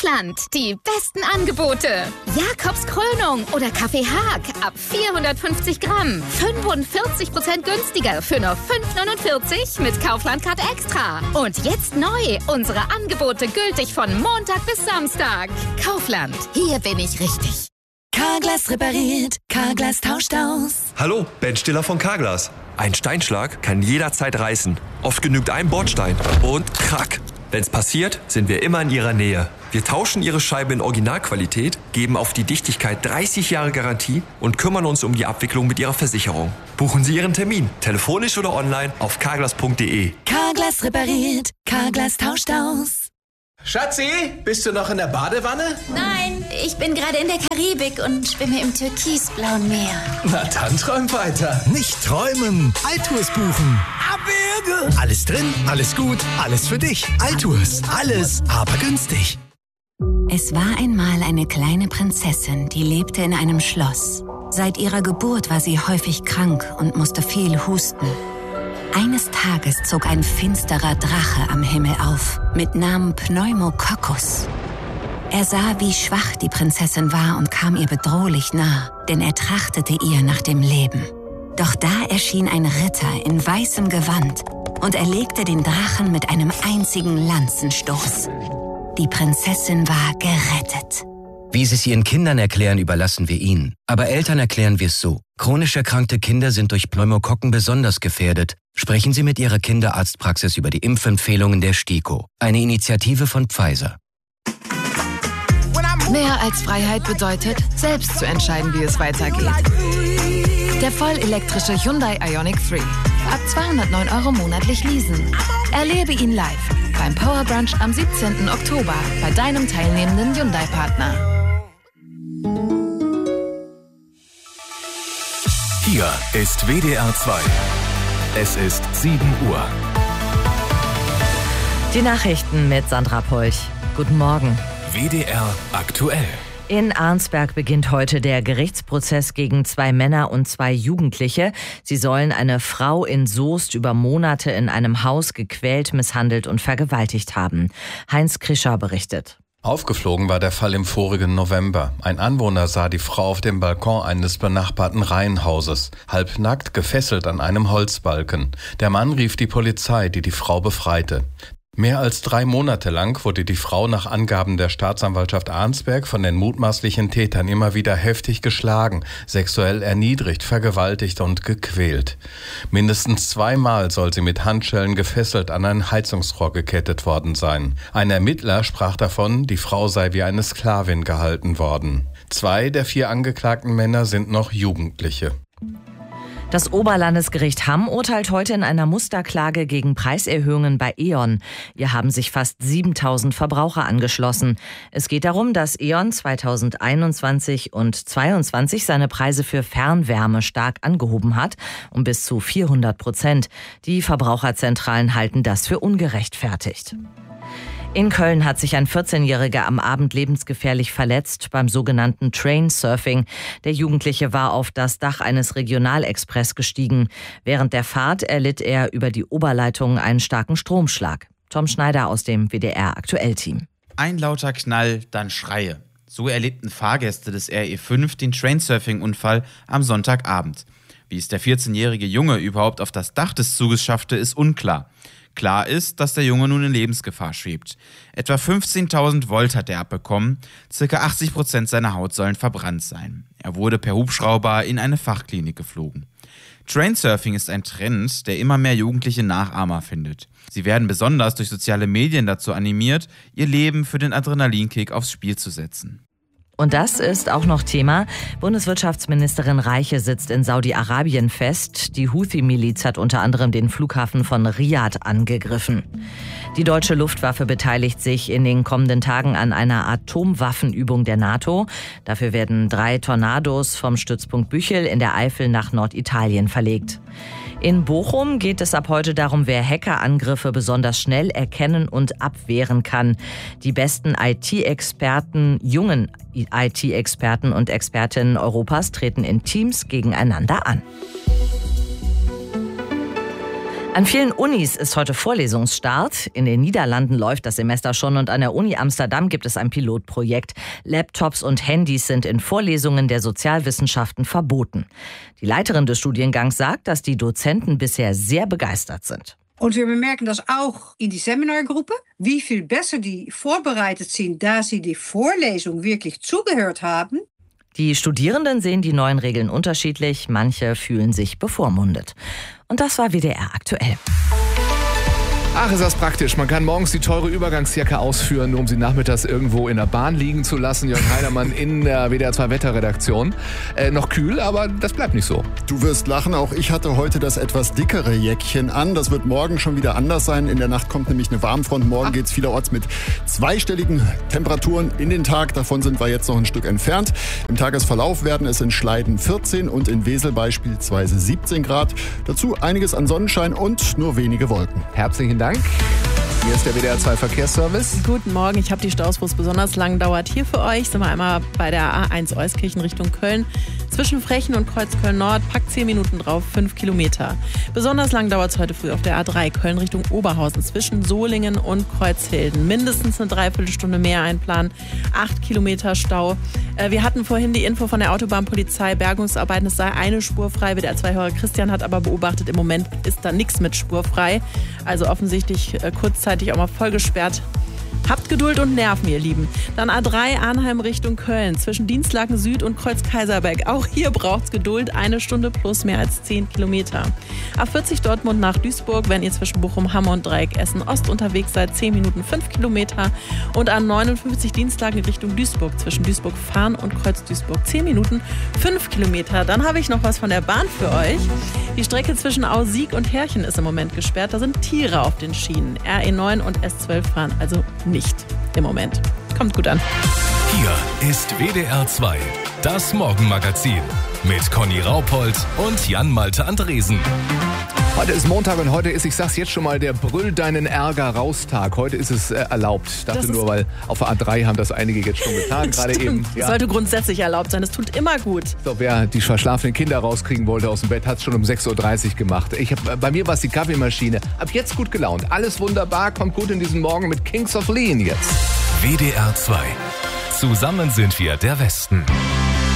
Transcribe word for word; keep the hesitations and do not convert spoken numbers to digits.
Kaufland. Die besten Angebote. Jakobs Krönung oder Kaffee Haag ab vierhundertfünfzig Gramm. fünfundvierzig Prozent günstiger für nur fünf neunundvierzig mit Kaufland-Card Extra. Und jetzt neu. Unsere Angebote gültig von Montag bis Samstag. Kaufland. Hier bin ich richtig. Carglass repariert. Carglass tauscht aus. Hallo, Ben Stiller von Carglass. Ein Steinschlag kann jederzeit reißen. Oft genügt ein Bordstein. Und krack. Wenn's passiert, sind wir immer in Ihrer Nähe. Wir tauschen Ihre Scheibe in Originalqualität, geben auf die Dichtigkeit dreißig Jahre Garantie und kümmern uns um die Abwicklung mit Ihrer Versicherung. Buchen Sie Ihren Termin, telefonisch oder online auf carglass punkt de. Carglass repariert. Carglass tauscht aus. Schatzi, bist du noch in der Badewanne? Nein, ich bin gerade in der Karibik und schwimme im türkisblauen Meer. Na dann träum weiter. Nicht träumen, Altours buchen. Abwürge. Alles drin, alles gut, alles für dich. Altours, alles, aber günstig. Es war einmal eine kleine Prinzessin, die lebte in einem Schloss. Seit ihrer Geburt war sie häufig krank und musste viel husten. Eines Tages zog ein finsterer Drache am Himmel auf, mit Namen Pneumococcus. Er sah, wie schwach die Prinzessin war und kam ihr bedrohlich nah, denn er trachtete ihr nach dem Leben. Doch da erschien ein Ritter in weißem Gewand und erlegte den Drachen mit einem einzigen Lanzenstoß. Die Prinzessin war gerettet. Wie Sie es Ihren Kindern erklären, überlassen wir Ihnen. Aber Eltern erklären wir es so. Chronisch erkrankte Kinder sind durch Pneumokokken besonders gefährdet. Sprechen Sie mit Ihrer Kinderarztpraxis über die Impfempfehlungen der STIKO. Eine Initiative von Pfizer. Mehr als Freiheit bedeutet, selbst zu entscheiden, wie es weitergeht. Der vollelektrische Hyundai Ioniq drei. Ab zweihundertneun Euro monatlich leasen. Erlebe ihn live beim Power Brunch am siebzehnten Oktober bei deinem teilnehmenden Hyundai-Partner. Hier ist W D R zwei. Es ist sieben Uhr. Die Nachrichten mit Sandra Polch. Guten Morgen. W D R aktuell. In Arnsberg beginnt heute der Gerichtsprozess gegen zwei Männer und zwei Jugendliche. Sie sollen eine Frau in Soest über Monate in einem Haus gequält, misshandelt und vergewaltigt haben. Heinz Krischer berichtet. Aufgeflogen war der Fall im vorigen November. Ein Anwohner sah die Frau auf dem Balkon eines benachbarten Reihenhauses, halbnackt gefesselt an einem Holzbalken. Der Mann rief die Polizei, die die Frau befreite. Mehr als drei Monate lang wurde die Frau nach Angaben der Staatsanwaltschaft Arnsberg von den mutmaßlichen Tätern immer wieder heftig geschlagen, sexuell erniedrigt, vergewaltigt und gequält. Mindestens zweimal soll sie mit Handschellen gefesselt an ein Heizungsrohr gekettet worden sein. Ein Ermittler sprach davon, die Frau sei wie eine Sklavin gehalten worden. Zwei der vier angeklagten Männer sind noch Jugendliche. Das Oberlandesgericht Hamm urteilt heute in einer Musterklage gegen Preiserhöhungen bei E.ON. Hier haben sich fast siebentausend Verbraucher angeschlossen. Es geht darum, dass E.ON zweitausendeinundzwanzig und zweitausendzweiundzwanzig seine Preise für Fernwärme stark angehoben hat, um bis zu vierhundert Prozent. Die Verbraucherzentralen halten das für ungerechtfertigt. In Köln hat sich ein vierzehnjähriger am Abend lebensgefährlich verletzt beim sogenannten Trainsurfing. Der Jugendliche war auf das Dach eines Regionalexpress gestiegen. Während der Fahrt erlitt er über die Oberleitung einen starken Stromschlag. Tom Schneider aus dem W D R-Aktuell-Team. Ein lauter Knall, dann Schreie. So erlebten Fahrgäste des R E fünf den Trainsurfing-Unfall am Sonntagabend. Wie es der vierzehnjährige Junge überhaupt auf das Dach des Zuges schaffte, ist unklar. Klar ist, dass der Junge nun in Lebensgefahr schwebt. Etwa fünfzehntausend Volt hat er abbekommen, circa achtzig Prozent seiner Haut sollen verbrannt sein. Er wurde per Hubschrauber in eine Fachklinik geflogen. Trainsurfing ist ein Trend, der immer mehr jugendliche Nachahmer findet. Sie werden besonders durch soziale Medien dazu animiert, ihr Leben für den Adrenalinkick aufs Spiel zu setzen. Und das ist auch noch Thema. Bundeswirtschaftsministerin Reiche sitzt in Saudi-Arabien fest. Die Houthi-Miliz hat unter anderem den Flughafen von Riyadh angegriffen. Die deutsche Luftwaffe beteiligt sich in den kommenden Tagen an einer Atomwaffenübung der NATO. Dafür werden drei Tornados vom Stützpunkt Büchel in der Eifel nach Norditalien verlegt. In Bochum geht es ab heute darum, wer Hackerangriffe besonders schnell erkennen und abwehren kann. Die besten I T-Experten, jungen I T-Experten und Expertinnen Europas treten in Teams gegeneinander an. An vielen Unis ist heute Vorlesungsstart. In den Niederlanden läuft das Semester schon und an der Uni Amsterdam gibt es ein Pilotprojekt. Laptops und Handys sind in Vorlesungen der Sozialwissenschaften verboten. Die Leiterin des Studiengangs sagt, dass die Dozenten bisher sehr begeistert sind. Und wir bemerken das auch in die Seminargruppen, wie viel besser die vorbereitet sind, da sie die Vorlesung wirklich zugehört haben. Die Studierenden sehen die neuen Regeln unterschiedlich, manche fühlen sich bevormundet. Und das war W D R aktuell. Ach, ist das praktisch. Man kann morgens die teure Übergangsjacke ausführen, nur um sie nachmittags irgendwo in der Bahn liegen zu lassen. Jörg Heidermann in der W D R zwei Wetterredaktion. Äh, noch kühl, aber das bleibt nicht so. Du wirst lachen, auch ich hatte heute das etwas dickere Jäckchen an. Das wird morgen schon wieder anders sein. In der Nacht kommt nämlich eine Warmfront. Morgen geht es vielerorts mit zweistelligen Temperaturen in den Tag. Davon sind wir jetzt noch ein Stück entfernt. Im Tagesverlauf werden es in Schleiden vierzehn und in Wesel beispielsweise siebzehn Grad. Dazu einiges an Sonnenschein und nur wenige Wolken. Herzlichen Dank. Hier ist der W D R zwei Verkehrsservice. Guten Morgen, ich habe die Staus, wo es besonders lang dauert. Hier für euch sind wir einmal bei der A eins Euskirchen Richtung Köln. Zwischen Frechen und Kreuzköln Nord, packt zehn Minuten drauf, fünf Kilometer. Besonders lang dauert es heute früh auf der A drei Köln Richtung Oberhausen zwischen Solingen und Kreuzhilden. Mindestens eine Dreiviertelstunde mehr einplanen, acht Kilometer Stau. Wir hatten vorhin die Info von der Autobahnpolizei, Bergungsarbeiten, es sei eine Spur frei. W D R zwei-Hörer Christian hat aber beobachtet, im Moment ist da nichts mit spurfrei. Also offensichtlich äh, kurzzeitig auch mal voll gesperrt. Habt Geduld und Nerven, ihr Lieben. Dann A drei Arnheim Richtung Köln, zwischen Dienstlaken Süd und Kreuz Kaiserberg. Auch hier braucht's Geduld, eine Stunde plus mehr als zehn Kilometer. A vierzig Dortmund nach Duisburg, wenn ihr zwischen Bochum, Hamm und Dreieck Essen Ost unterwegs seid, zehn Minuten fünf Kilometer. Und A neunundfünfzig Dienstlaken Richtung Duisburg, zwischen Duisburg Farn und Kreuz Duisburg, zehn Minuten fünf Kilometer. Dann habe ich noch was von der Bahn für euch. Die Strecke zwischen Au-Sieg und Herchen ist im Moment gesperrt. Da sind Tiere auf den Schienen. R E neun und S zwölf fahren also nicht im Moment. Kommt gut an. Hier ist W D R zwei, das Morgenmagazin mit Conny Raupold und Jan-Malte Andresen. Heute ist Montag und heute ist, ich sag's jetzt schon mal, der Brüll deinen Ärger raus-Tag. Heute ist es äh, erlaubt. Ich dachte nur, weil auf der A drei haben das einige jetzt schon getan. Gerade eben. Ja. Sollte grundsätzlich erlaubt sein. Es tut immer gut. So, wer die verschlafenen Kinder rauskriegen wollte aus dem Bett, hat es schon um sechs Uhr dreißig gemacht. Ich hab, bei mir war es die Kaffeemaschine. Ab jetzt gut gelaunt. Alles wunderbar. Kommt gut in diesen Morgen mit Kings of Leon jetzt. W D R zwei. Zusammen sind wir der Westen.